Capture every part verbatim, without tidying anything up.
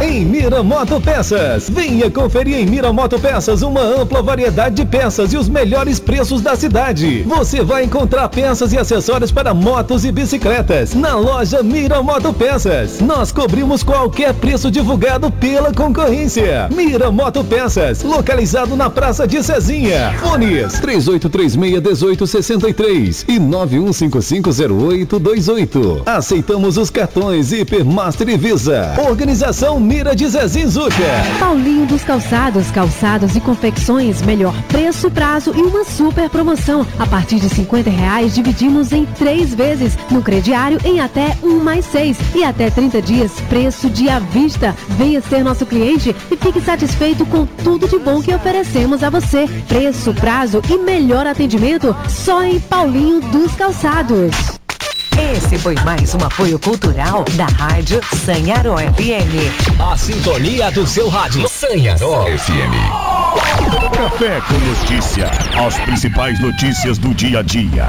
em Mira Moto Peças. Venha conferir em Mira Moto Peças uma ampla variedade de peças e os melhores preços da cidade. Você vai encontrar peças e acessórios para motos e bicicletas na loja Mira Moto Peças. Nós cobrimos qualquer preço divulgado pela concorrência. Mira Moto Peças, localizado na Praça de Cezinha. Fones três oito três seis, um oito seis três e nove um cinco cinco zero oito dois oito. Aceitamos os cartões Hipermaster e Visa. Organização Mira de Zezinho Zuca. Paulinho dos Calçados, calçados e confecções, melhor preço, prazo e uma super promoção. A partir de cinquenta reais dividimos em três vezes, no crediário em até um mais seis e até trinta dias, preço de à vista. Venha ser nosso cliente e fique satisfeito com tudo de bom que oferecemos a você. Preço, prazo e melhor atendimento só em Paulinho dos Calçados. Esse foi mais um apoio cultural da Rádio Sanharó F M. A sintonia do seu rádio Sanharó F M. Café com notícia. As principais notícias do dia a dia.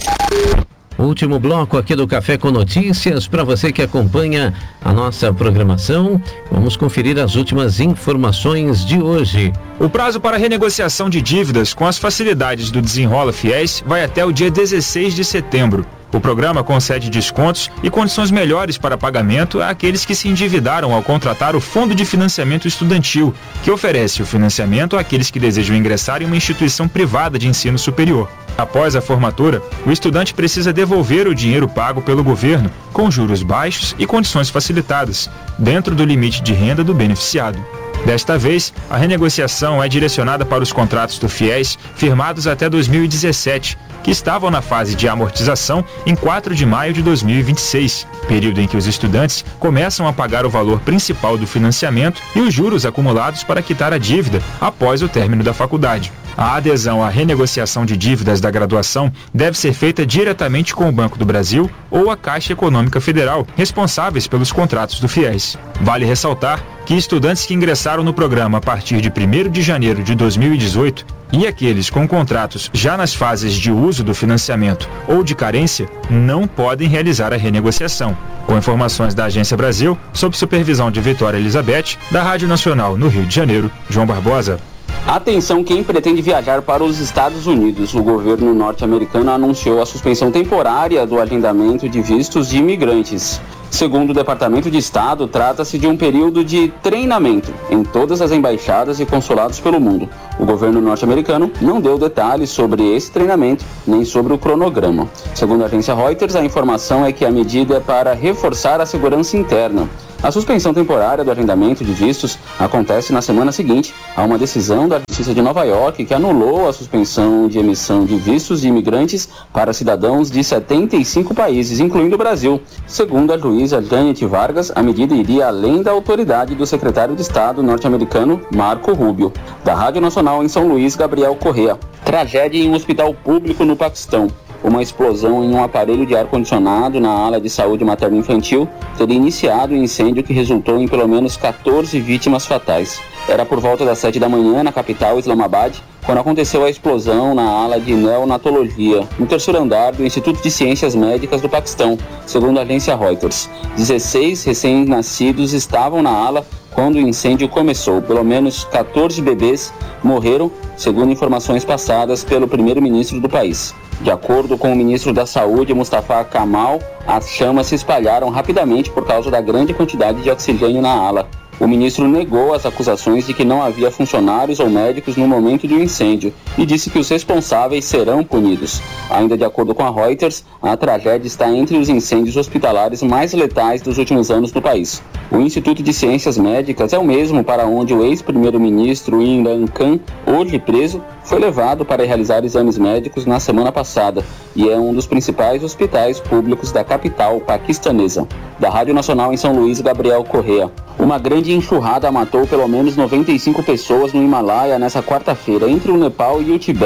Último bloco aqui do Café com Notícias. Para você que acompanha a nossa programação, vamos conferir as últimas informações de hoje. O prazo para renegociação de dívidas com as facilidades do Desenrola Fiéis vai até o dia dezesseis de setembro. O programa concede descontos e condições melhores para pagamento àqueles que se endividaram ao contratar o Fundo de Financiamento Estudantil, que oferece o financiamento àqueles que desejam ingressar em uma instituição privada de ensino superior. Após a formatura, o estudante precisa devolver o dinheiro pago pelo governo, com juros baixos e condições facilitadas, dentro do limite de renda do beneficiado. Desta vez, a renegociação é direcionada para os contratos do Fiéis firmados até dois mil e dezessete, que estavam na fase de amortização em quatro de maio de dois mil e vinte e seis, período em que os estudantes começam a pagar o valor principal do financiamento e os juros acumulados para quitar a dívida após o término da faculdade. A adesão à renegociação de dívidas da graduação deve ser feita diretamente com o Banco do Brasil ou a Caixa Econômica Federal, responsáveis pelos contratos do Fiéis. Vale ressaltar que estudantes que ingressaram no programa a partir de primeiro de janeiro de dois mil e dezoito e aqueles com contratos já nas fases de uso do financiamento ou de carência não podem realizar a renegociação. Com informações da Agência Brasil, sob supervisão de Vitória Elizabeth, da Rádio Nacional no Rio de Janeiro, João Barbosa. Atenção quem pretende viajar para os Estados Unidos. O governo norte-americano anunciou a suspensão temporária do agendamento de vistos de imigrantes. Segundo o Departamento de Estado, trata-se de um período de treinamento em todas as embaixadas e consulados pelo mundo. O governo norte-americano não deu detalhes sobre esse treinamento, nem sobre o cronograma. Segundo a agência Reuters, a informação é que a medida é para reforçar a segurança interna. A suspensão temporária do agendamento de vistos acontece na semana seguinte a uma decisão da Justiça de Nova York que anulou a suspensão de emissão de vistos de imigrantes para cidadãos de setenta e cinco países, incluindo o Brasil. Segundo a juíza Janet Vargas, a medida iria além da autoridade do secretário de Estado norte-americano Marco Rubio. Da Rádio Nacional em São Luís, Gabriel Correa. Tragédia em um hospital público no Paquistão. Uma explosão em um aparelho de ar-condicionado na ala de saúde materno-infantil teria iniciado um incêndio que resultou em pelo menos quatorze vítimas fatais. Era por volta das sete da manhã na capital Islamabad, quando aconteceu a explosão na ala de neonatologia, no terceiro andar do Instituto de Ciências Médicas do Paquistão, segundo a agência Reuters. dezesseis recém-nascidos estavam na ala quando o incêndio começou. Pelo menos quatorze bebês morreram, segundo informações passadas pelo primeiro-ministro do país. De acordo com o ministro da Saúde, Mustafa Kamal, as chamas se espalharam rapidamente por causa da grande quantidade de oxigênio na ala. O ministro negou as acusações de que não havia funcionários ou médicos no momento do incêndio e disse que os responsáveis serão punidos. Ainda de acordo com a Reuters, a tragédia está entre os incêndios hospitalares mais letais dos últimos anos no país. O Instituto de Ciências Médicas é o mesmo para onde o ex-primeiro-ministro Imran Khan, hoje preso, foi levado para realizar exames médicos na semana passada e é um dos principais hospitais públicos da capital paquistanesa. Da Rádio Nacional em São Luís, Gabriel Correa. Uma grande enxurrada matou pelo menos noventa e cinco pessoas no Himalaia nesta quarta-feira, entre o Nepal e o Tibete.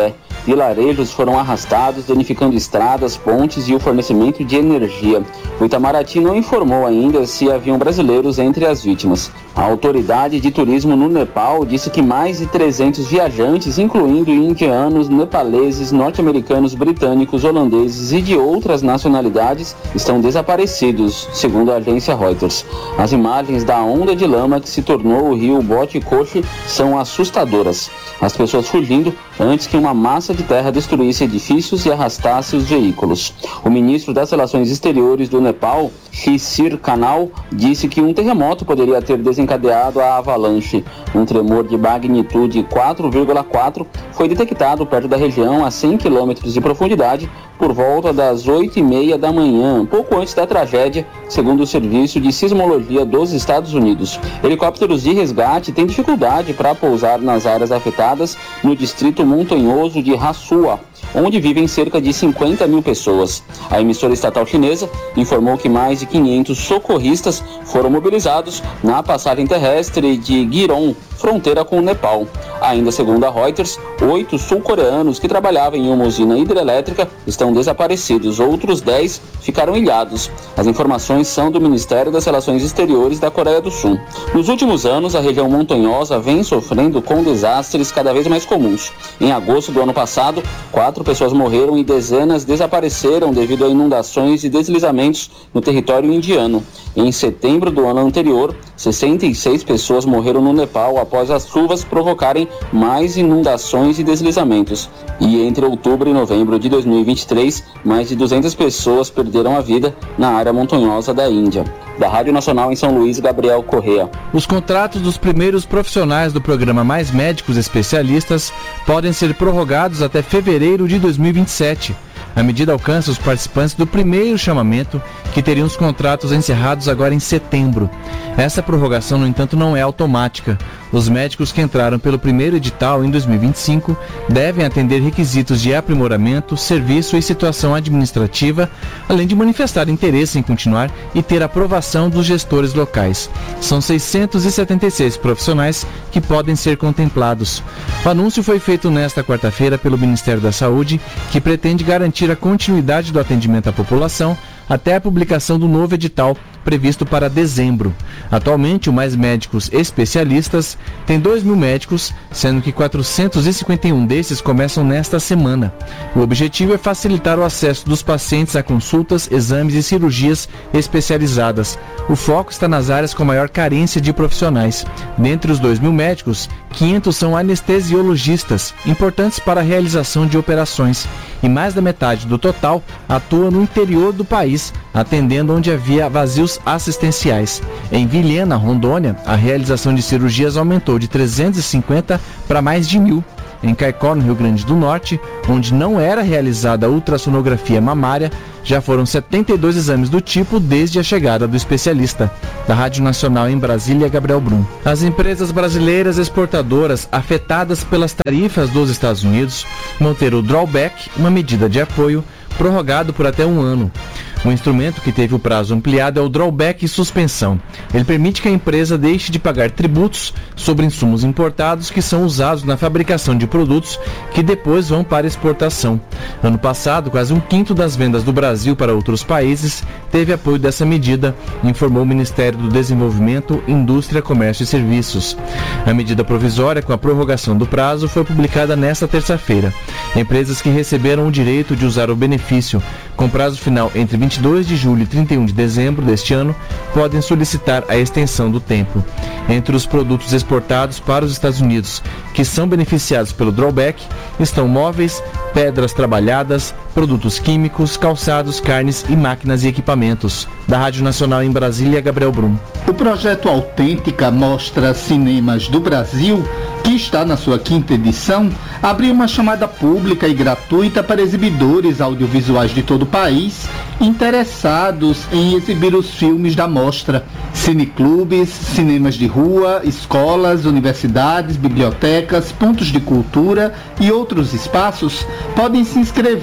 vilarejos foram arrastados, danificando estradas, pontes e o fornecimento de energia. O Itamaraty não informou ainda se haviam brasileiros entre as vítimas. A autoridade de turismo no Nepal disse que mais de trezentos viajantes, incluindo indianos, nepaleses, norte-americanos, britânicos, holandeses e de outras nacionalidades, estão desaparecidos, segundo a agência Reuters. As imagens da onda de lama que se tornou o rio Botikoshi são assustadoras. As pessoas fugindo antes que uma massa de terra destruísse edifícios e arrastasse os veículos. O ministro das Relações Exteriores do Nepal, Shishir Kanal, disse que um terremoto poderia ter desencadeado a avalanche. Um tremor de magnitude quatro vírgula quatro foi detectado perto da região a cem quilômetros de profundidade por volta das oito e meia da manhã, pouco antes da tragédia, segundo o Serviço de Sismologia dos Estados Unidos. Helicópteros de resgate têm dificuldade para pousar nas áreas afetadas no distrito montanhoso de Rasua, onde vivem cerca de cinquenta mil pessoas. A emissora estatal chinesa informou que mais de quinhentos socorristas foram mobilizados na passagem terrestre de Giron, fronteira com o Nepal. Ainda segundo a Reuters, oito sul-coreanos que trabalhavam em uma usina hidrelétrica estão desaparecidos. Outros dez ficaram ilhados. As informações são do Ministério das Relações Exteriores da Coreia do Sul. Nos últimos anos, a região montanhosa vem sofrendo com desastres cada vez mais comuns. Em agosto do ano passado, quatro pessoas morreram e dezenas desapareceram devido a inundações e deslizamentos no território indiano. Em setembro do ano anterior, sessenta e seis pessoas morreram no Nepal após as chuvas provocarem mais inundações e deslizamentos. E entre outubro e novembro de dois mil e vinte e três, mais de duzentas pessoas perderam a vida na área montanhosa da Índia. Da Rádio Nacional em São Luís, Gabriel Correa. Os contratos dos primeiros profissionais do programa Mais Médicos Especialistas podem ser prorrogados até fevereiro de dois mil e vinte e sete. A medida alcança os participantes do primeiro chamamento, que teriam os contratos encerrados agora em setembro. Essa prorrogação, no entanto, não é automática. Os médicos que entraram pelo primeiro edital em dois mil e vinte e cinco devem atender requisitos de aprimoramento, serviço e situação administrativa, além de manifestar interesse em continuar e ter aprovação dos gestores locais. São seiscentos e setenta e seis profissionais que podem ser contemplados. O anúncio foi feito nesta quarta-feira pelo Ministério da Saúde, que pretende garantir a continuidade do atendimento à população até a publicação do novo edital, previsto para dezembro. Atualmente, o Mais Médicos Especialistas tem dois mil médicos, sendo que quatrocentos e cinquenta e um desses começam nesta semana. O objetivo é facilitar o acesso dos pacientes a consultas, exames e cirurgias especializadas. O foco está nas áreas com maior carência de profissionais. Dentre os dois mil médicos, quinhentos são anestesiologistas, importantes para a realização de operações, e mais da metade do total atua no interior do país, atendendo onde havia vazios assistenciais. Em Vilhena, Rondônia, a realização de cirurgias aumentou de trezentos e cinquenta para mais de mil. Em Caicó, no Rio Grande do Norte, onde não era realizada a ultrassonografia mamária, já foram setenta e dois exames do tipo desde a chegada do especialista. Da Rádio Nacional em Brasília, Gabriel Brum. As empresas brasileiras exportadoras afetadas pelas tarifas dos Estados Unidos vão ter o drawback, uma medida de apoio, prorrogado por até um ano. O instrumento que teve o prazo ampliado é o drawback e suspensão. Ele permite que a empresa deixe de pagar tributos sobre insumos importados que são usados na fabricação de produtos que depois vão para exportação. Ano passado, quase um quinto das vendas do Brasil para outros países teve apoio dessa medida, informou o Ministério do Desenvolvimento, Indústria, Comércio e Serviços. A medida provisória com a prorrogação do prazo foi publicada nesta terça-feira. Empresas que receberam o direito de usar o benefício com prazo final entre vinte e dois de julho e trinta e um de dezembro deste ano, podem solicitar a extensão do tempo. Entre os produtos exportados para os Estados Unidos que são beneficiados pelo drawback estão móveis, pedras trabalhadas, produtos químicos, calçados, carnes e máquinas e equipamentos. Da Rádio Nacional em Brasília, Gabriel Brum. O projeto Autêntica Mostra Cinemas do Brasil, que está na sua quinta edição, abriu uma chamada pública e gratuita para exibidores audiovisuais de todo o país interessados em exibir os filmes da mostra. Cineclubes, cinemas de rua, escolas, universidades, bibliotecas, pontos de cultura e outros espaços podem se inscrever para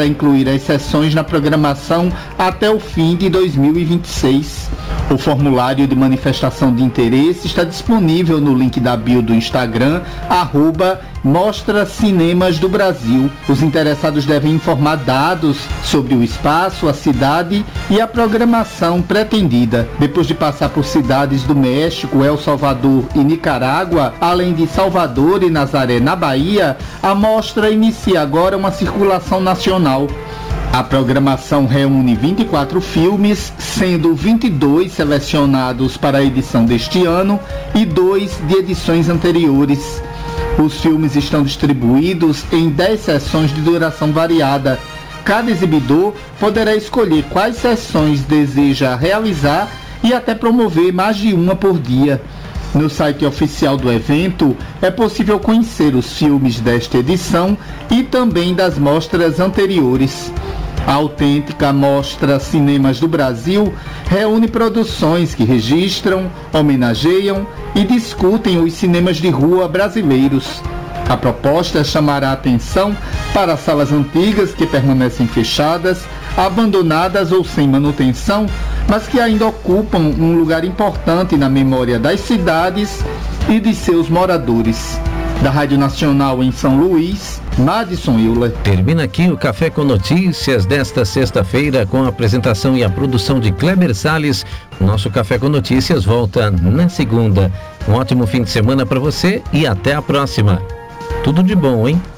incluir as sessões na programação até o fim de dois mil e vinte e seis. O formulário de manifestação de interesse está disponível no link da bio do Instagram, arroba Mostra Cinemas do Brasil. Os interessados devem informar dados sobre o espaço, a cidade e a programação pretendida. Depois de passar por cidades do México, El Salvador e Nicarágua, além de Salvador e Nazaré na Bahia, a mostra inicia agora uma circulação nacional. A programação reúne vinte e quatro filmes, sendo vinte e dois selecionados para a edição deste ano e dois de edições anteriores. Os filmes estão distribuídos em dez sessões de duração variada. Cada exibidor poderá escolher quais sessões deseja realizar e até promover mais de uma por dia. No site oficial do evento é possível conhecer os filmes desta edição e também das mostras anteriores. A autêntica Mostra Cinemas do Brasil reúne produções que registram, homenageiam e discutem os cinemas de rua brasileiros. A proposta chamará atenção para salas antigas que permanecem fechadas, abandonadas ou sem manutenção, mas que ainda ocupam um lugar importante na memória das cidades e de seus moradores. Da Rádio Nacional em São Luís, Madison Euler. Termina aqui o Café com Notícias desta sexta-feira com a apresentação e a produção de Kleber Salles. O nosso Café com Notícias volta na segunda. Um ótimo fim de semana para você e até a próxima. Tudo de bom, hein?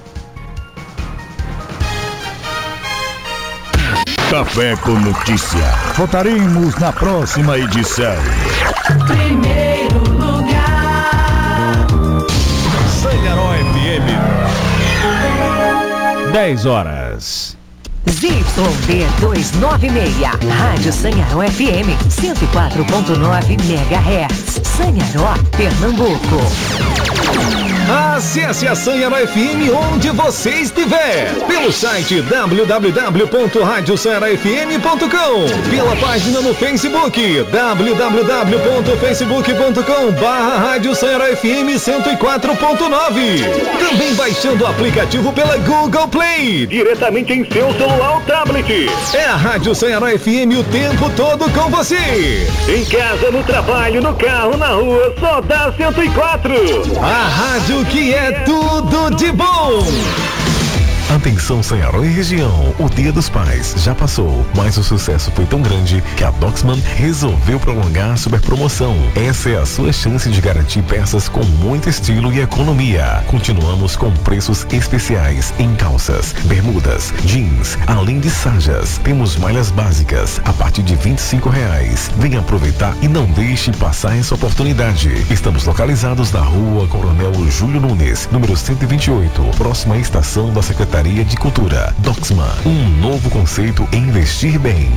Café com Notícia. Voltaremos na próxima edição. Primeiro lugar. Sanharó F M. dez horas. Z Y D duzentos e noventa e seis, Rádio Sanharó F M, cento e quatro ponto nove megahertz, Sanharó, Pernambuco. Acesse a Sanharó F M onde você estiver, pelo site w w w ponto rádio sanharó f m ponto com, pela página no Facebook w w w ponto facebook ponto com barra Rádio Sanharó F M cento e quatro ponto nove. Também baixando o aplicativo pela Google Play, diretamente em seu celular ou tablet. É a Rádio Sanharó F M o tempo todo com você. Em casa, no trabalho, no carro, na rua, só dá cento e quatro. A rádio que é tudo de bom. Atenção Sanharó e região, o Dia dos Pais já passou, mas o sucesso foi tão grande que a Doxman resolveu prolongar a super promoção. Essa é a sua chance de garantir peças com muito estilo e economia. Continuamos com preços especiais em calças, bermudas, jeans, além de sajas. Temos malhas básicas a partir de vinte e cinco reais. Venha aproveitar e não deixe passar essa oportunidade. Estamos localizados na rua Coronel Júlio Nunes, número cento e vinte e oito, próxima à estação da Secretaria de Cultura. Doxman, um novo conceito em investir bem.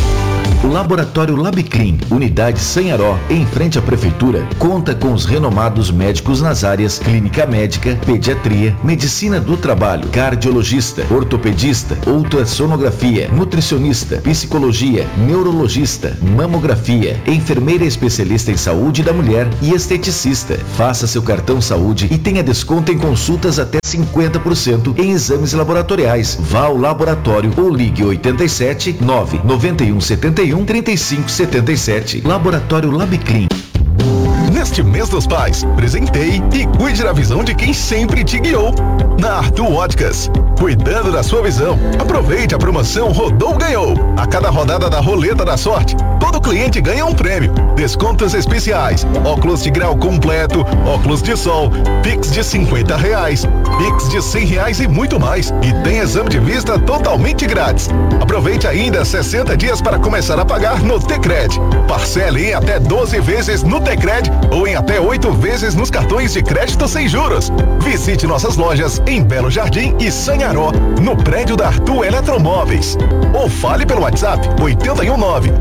O Laboratório Labcrim, Unidade Sanharó, em frente à Prefeitura, conta com os renomados médicos nas áreas Clínica Médica, Pediatria, Medicina do Trabalho, Cardiologista, Ortopedista, Ultrassonografia, Nutricionista, Psicologia, Neurologista, Mamografia, Enfermeira Especialista em Saúde da Mulher e Esteticista. Faça seu cartão saúde e tenha desconto em consultas até cinquenta por cento em exames laboratoriais. Vá ao laboratório ou ligue oitenta e sete, nove noventa e um, setenta e um, trinta e cinco, setenta e sete. Laboratório Labcrim. Neste mês dos pais, presenteie e cuide da visão de quem sempre te guiou. Na Arthur Óticas, cuidando da sua visão. Aproveite a promoção Rodou Ganhou. A cada rodada da Roleta da Sorte, todo cliente ganha um prêmio. Descontos especiais, óculos de grau completo, óculos de sol, Pix de cinquenta reais, Pix de cem reais e muito mais. E tem exame de vista totalmente grátis. Aproveite ainda sessenta dias para começar a pagar no Tecred. Parcele em até doze vezes no Tecred ou em até oito vezes nos cartões de crédito sem juros. Visite nossas lojas em Belo Jardim e Sanharó, no prédio da Arthur Eletromóveis. Ou fale pelo WhatsApp oito um nove, oito oito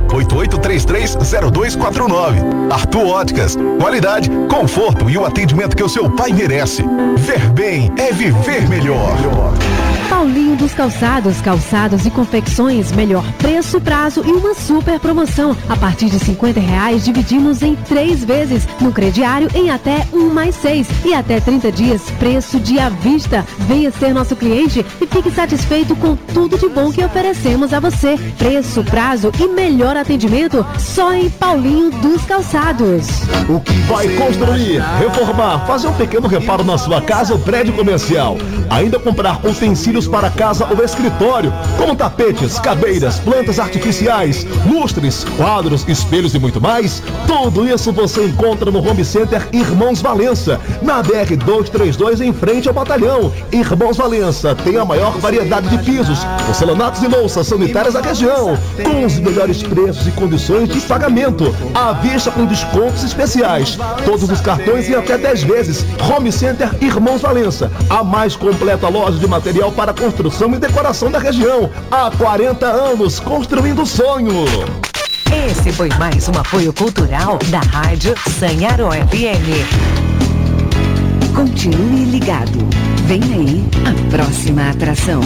oito três três, zero dois quatro nove. Arthur Óticas, qualidade, conforto e o atendimento que o seu pai merece. Ver bem é viver melhor. Paulinho dos Calçados, calçados e confecções, melhor preço, prazo e uma super promoção. A partir de cinquenta reais dividimos em três vezes, no crediário em até um mais seis e até trinta dias, preço de à vista. Venha ser nosso cliente e fique satisfeito com tudo de bom que oferecemos a você. Preço, prazo e melhor atendimento só em Paulinho dos Calçados. O que vai construir, reformar, fazer um pequeno reparo na sua casa ou prédio comercial. Ainda comprar utensílios para casa ou escritório, como tapetes, cadeiras, plantas artificiais, lustres, quadros, espelhos e muito mais. Tudo isso você encontra no Home Center Irmãos Valença, na B R duzentos e trinta e dois, em frente ao batalhão. Irmãos Valença tem a maior variedade de pisos, porcelanatos e louças sanitárias da região, com os melhores preços e condições de pagamento, à vista com descontos especiais, todos os cartões em até dez vezes. Home Center Irmãos Valença, a mais completa loja de material para construção e decoração da região. Há quarenta anos construindo sonho. Esse foi mais um apoio cultural da Rádio Sanharó F M. Continue ligado. Vem aí a próxima atração.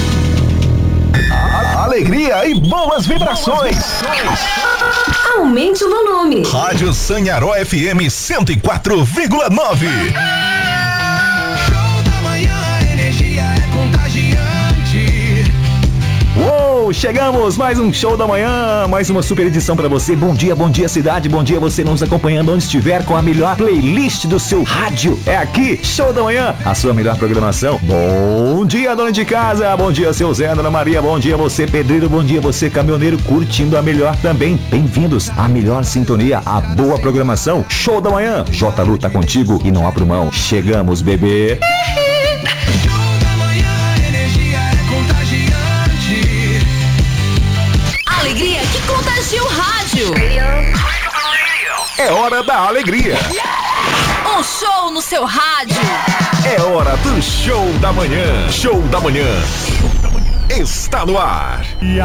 Alegria e boas vibrações. Aumente o volume. Rádio Sanharó F M cento e quatro vírgula nove. Uou, chegamos, mais um show da manhã, mais uma super edição pra você. Bom dia, bom dia cidade, bom dia você nos acompanhando onde estiver com a melhor playlist do seu rádio. É aqui, show da manhã, a sua melhor programação. Bom dia, dona de casa, bom dia seu Zé, dona Maria, bom dia você pedreiro, bom dia você caminhoneiro, curtindo a melhor também. Bem-vindos à melhor sintonia, a boa programação. Show da manhã, J. Lu tá contigo e não abra mão. Chegamos, bebê. Alegria que contagia o rádio. É hora da alegria. Um show no seu rádio. É hora do show da manhã. Show da manhã está no ar.